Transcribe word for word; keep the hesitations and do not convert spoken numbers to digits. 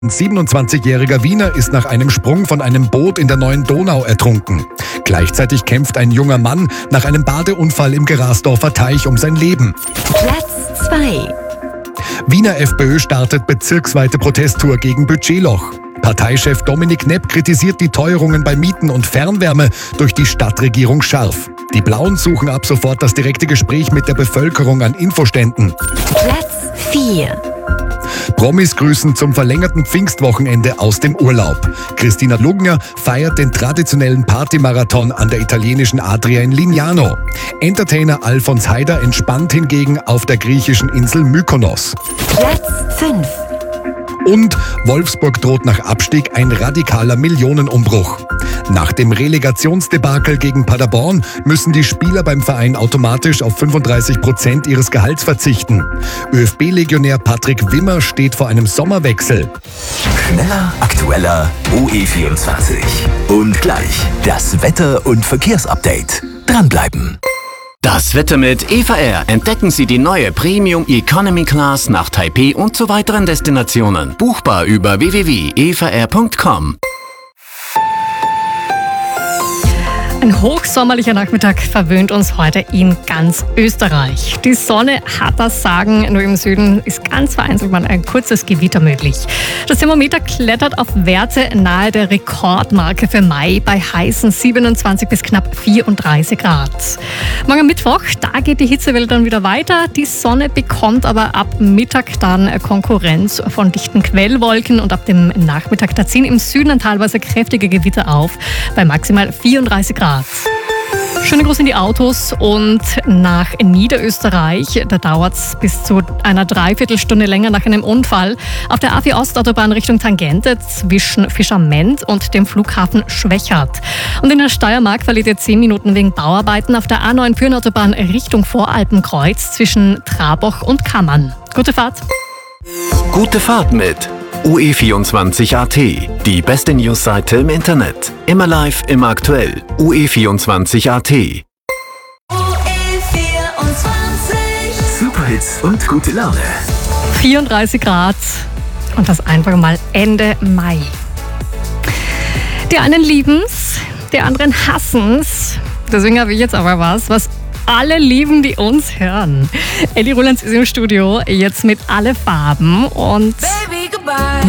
Ein siebenundzwanzigjähriger Wiener ist nach einem Sprung von einem Boot in der Neuen Donau ertrunken. Gleichzeitig kämpft ein junger Mann nach einem Badeunfall im Gerasdorfer Teich um sein Leben. Platz zwei. Wiener FPÖ startet bezirksweite Protesttour gegen Budgetloch. Parteichef Dominik Knepp kritisiert die Teuerungen bei Mieten und Fernwärme durch die Stadtregierung scharf. Die Blauen suchen ab sofort das direkte Gespräch mit der Bevölkerung an Infoständen. Platz vier. Promis grüßen zum verlängerten Pfingstwochenende aus dem Urlaub. Christina Lugner feiert den traditionellen Partymarathon an der italienischen Adria in Lignano. Entertainer Alfons Heider entspannt hingegen auf der griechischen Insel Mykonos. Platz fünf. Und Wolfsburg droht nach Abstieg ein radikaler Millionenumbruch. Nach dem Relegationsdebakel gegen Paderborn müssen die Spieler beim Verein automatisch auf fünfunddreißig Prozent ihres Gehalts verzichten. ÖFB-Legionär Patrick Wimmer steht vor einem Sommerwechsel. Schneller, aktueller, O E vierundzwanzig. Und gleich das Wetter- und Verkehrsupdate. Dranbleiben. Das Wetter mit E V R. Entdecken Sie die neue Premium Economy Class nach Taipei und zu weiteren Destinationen. Buchbar über w w w punkt e v r punkt com. Ein hochsommerlicher Nachmittag verwöhnt uns heute in ganz Österreich. Die Sonne hat das Sagen, nur im Süden ist ganz vereinzelt mal ein kurzes Gewitter möglich. Das Thermometer klettert auf Werte nahe der Rekordmarke für Mai bei heißen siebenundzwanzig bis knapp vierunddreißig Grad. Morgen Mittwoch, da geht die Hitzewelle dann wieder weiter. Die Sonne bekommt aber ab Mittag dann Konkurrenz von dichten Quellwolken und ab dem Nachmittag, da ziehen im Süden dann teilweise kräftige Gewitter auf bei maximal vierunddreißig Grad. Schöne Grüße in die Autos und nach Niederösterreich. Da dauert es bis zu einer Dreiviertelstunde länger nach einem Unfall auf der A vier Ostautobahn Richtung Tangente zwischen Fischerment und dem Flughafen Schwechat. Und in der Steiermark verliert ihr zehn Minuten wegen Bauarbeiten auf der A neun Pyreneeautobahn Richtung Voralpenkreuz zwischen Traboch und Kammern. Gute Fahrt! Gute Fahrt mit O E vierundzwanzig Punkt a t, die beste Newsseite im Internet. Immer live, immer aktuell. O E vierundzwanzig Punkt a t. O E vierundzwanzig. Superhits und gute Laune. vierunddreißig Grad und das einfach mal Ende Mai. Die einen lieben's, die anderen hassen's. Deswegen habe ich jetzt aber was, was alle lieben, die uns hören. Elli Rulands ist im Studio, jetzt mit Alle Farben und Baby, goodbye.